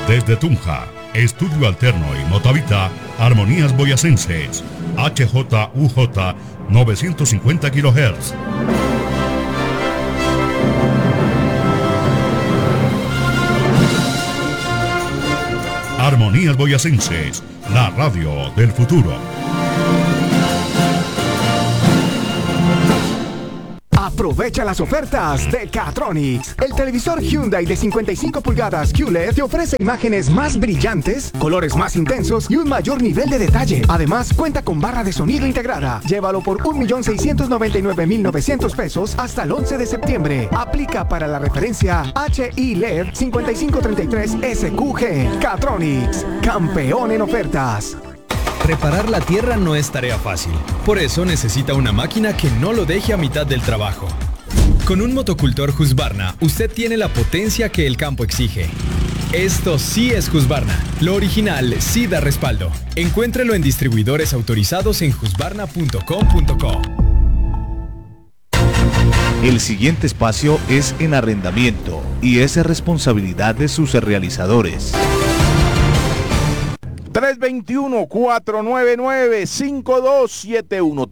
Desde Tunja, Estudio Alterno y Motavita, Armonías Boyacenses, HJUJ 950 kHz. Armonías Boyacenses, la radio del futuro. Aprovecha las ofertas de Catronics. El televisor Hyundai de 55 pulgadas QLED te ofrece imágenes más brillantes, colores más intensos y un mayor nivel de detalle. Además, cuenta con barra de sonido integrada. Llévalo por 1.699.900 pesos hasta el 11 de septiembre. Aplica para la referencia HI-LED 5533SQG. Catronics, campeón en ofertas. Preparar la tierra no es tarea fácil. Por eso necesita una máquina que no lo deje a mitad del trabajo. Con un motocultor Husqvarna, usted tiene la potencia que el campo exige. Esto sí es Husqvarna. Lo original sí da respaldo. Encuéntrelo en distribuidores autorizados en husqvarna.com.co. El siguiente espacio es en arrendamiento y es responsabilidad de sus realizadores. 321-499-5271.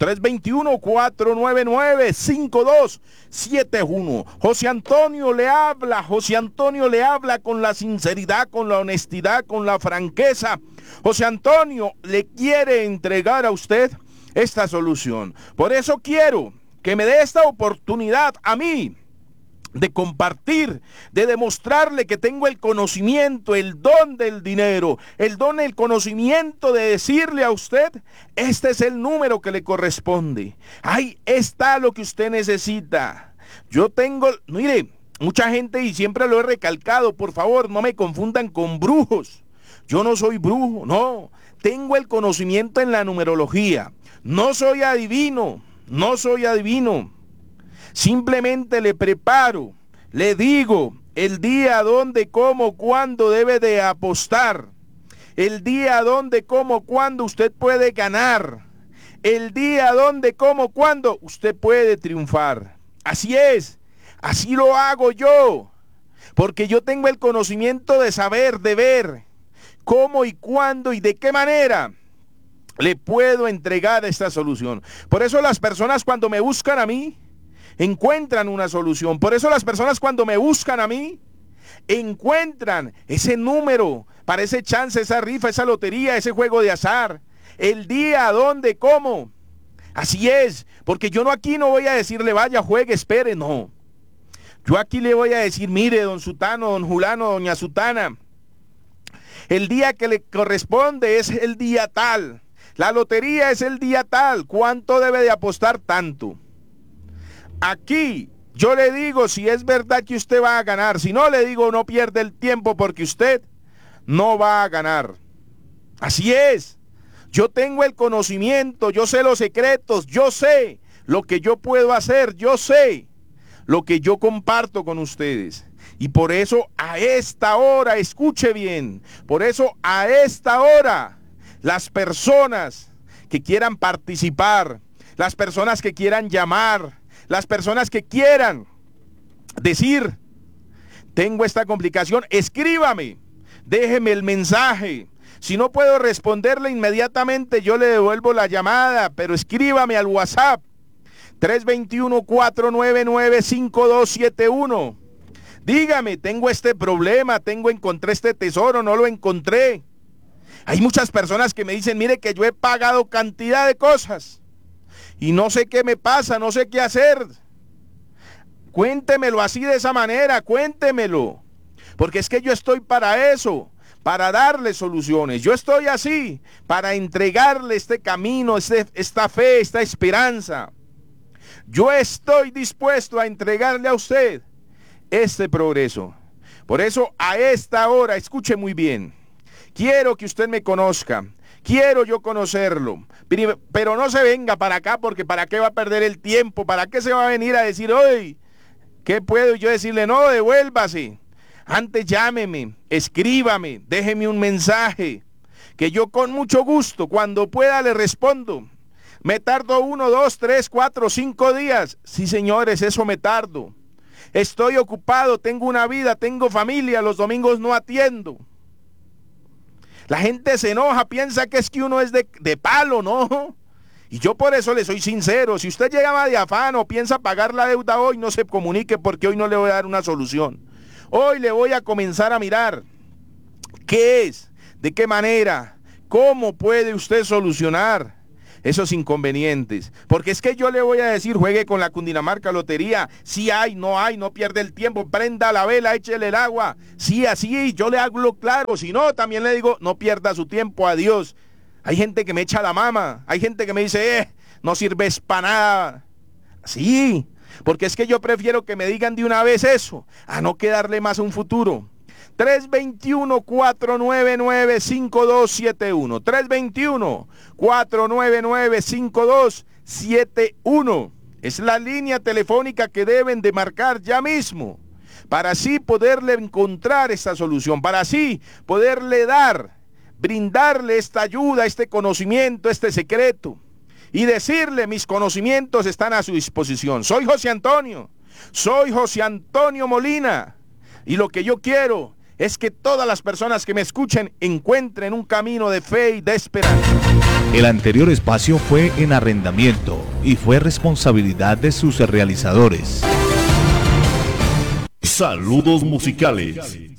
321-499-5271. José Antonio le habla. José Antonio le habla con la sinceridad, con la honestidad, con la franqueza. José Antonio le quiere entregar a usted esta solución. Por eso quiero que me dé esta oportunidad a mí de compartir, de demostrarle que tengo el conocimiento, el don del dinero, el don, el conocimiento de decirle a usted, este es el número que le corresponde. Ahí está lo que usted necesita. Yo tengo, mire, mucha gente, y siempre lo he recalcado, por favor, no me confundan con brujos. Yo no soy brujo, no. Tengo el conocimiento en la numerología. No soy adivino, no soy adivino. Simplemente le preparo, le digo el día, dónde, cómo, cuándo debe de apostar, el día, dónde, cómo, cuándo usted puede ganar, el día, dónde, cómo, cuándo usted puede triunfar. Así es, así lo hago yo, porque yo tengo el conocimiento de saber, de ver cómo y cuándo y de qué manera le puedo entregar esta solución. Por eso las personas cuando me buscan a mí, encuentran una solución. Por eso las personas cuando me buscan a mí, encuentran ese número para ese chance, esa rifa, esa lotería, ese juego de azar. El día, dónde, cómo. Así es, porque yo aquí no voy a decirle vaya, juegue, espere, no. Yo aquí le voy a decir, mire, don Sutano, don Julano, doña Sutana, el día que le corresponde es el día tal. La lotería es el día tal. ¿Cuánto debe de apostar? Tanto. Aquí yo le digo si es verdad que usted va a ganar. Si no, le digo no pierde el tiempo porque usted no va a ganar. Así es. Yo tengo el conocimiento, yo sé los secretos, yo sé lo que yo puedo hacer, yo sé lo que yo comparto con ustedes. Y por eso a esta hora, escuche bien, por eso a esta hora, las personas que quieran participar, las personas que quieran llamar, las personas que quieran decir, tengo esta complicación, escríbame, déjeme el mensaje. Si no puedo responderle inmediatamente, yo le devuelvo la llamada, pero escríbame al WhatsApp 321-499-5271. Dígame, tengo este problema, encontré este tesoro, no lo encontré. Hay muchas personas que me dicen, mire que yo he pagado cantidad de cosas y no sé qué me pasa, no sé qué hacer. Cuéntemelo así de esa manera, cuéntemelo. Porque es que yo estoy para eso, para darle soluciones. Yo estoy así, para entregarle este camino, esta fe, esta esperanza. Yo estoy dispuesto a entregarle a usted este progreso. Por eso a esta hora, escuche muy bien, quiero que usted me conozca. Quiero yo conocerlo, pero no se venga para acá porque para qué va a perder el tiempo, para qué se va a venir a decir, hoy, ¿qué puedo yo decirle? No, devuélvase. Antes llámeme, escríbame, déjeme un mensaje, que yo con mucho gusto, cuando pueda le respondo. Me tardo 1, 2, 3, 4, 5 días. Sí, señores, eso me tardo. Estoy ocupado, tengo una vida, tengo familia, los domingos no atiendo. La gente se enoja, piensa que es que uno es de palo, ¿no? Y yo por eso le soy sincero, si usted llega de afán o piensa pagar la deuda hoy, no se comunique porque hoy no le voy a dar una solución. Hoy le voy a comenzar a mirar qué es, de qué manera, cómo puede usted solucionar esos inconvenientes. Porque es que yo le voy a decir, juegue con la Cundinamarca Lotería, si hay, no pierde el tiempo, prenda la vela, échele el agua, sí, así, yo le hago claro, si no, también le digo, no pierda su tiempo, adiós. Hay gente que me echa la mama, hay gente que me dice, no sirves para nada. Sí, porque es que yo prefiero que me digan de una vez eso, a no quedarle más un futuro. 321-499-5271. 321-499-5271. Es la línea telefónica que deben de marcar ya mismo, para así poderle encontrar esta solución, para así poderle brindarle esta ayuda, este conocimiento, este secreto, y decirle, mis conocimientos están a su disposición. Soy José Antonio Molina, y lo que yo quiero es que todas las personas que me escuchen encuentren un camino de fe y de esperanza. El anterior espacio fue en arrendamiento y fue responsabilidad de sus realizadores. Saludos musicales.